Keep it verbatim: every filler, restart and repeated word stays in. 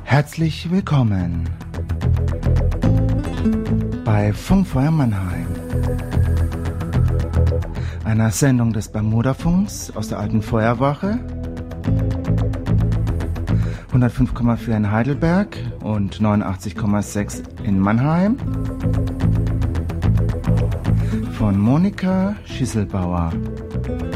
Herzlich willkommen bei Funkfeuer Mannheim, einer Sendung des Bermuda-Funks aus der alten Feuerwache, hundertfünf Komma vier in Heidelberg und neunundachtzig Komma sechs in Mannheim, von Monika Schisselbauer.